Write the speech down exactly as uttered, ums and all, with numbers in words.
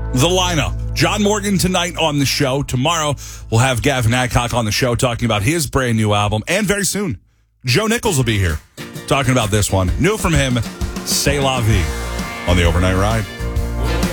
the lineup. John Morgan tonight on the show. Tomorrow, we'll have Gavin Adcock on the show talking about his brand new album. And very soon, Joe Nichols will be here talking about this one. New from him, C'est La Vie on the Overnight Ride.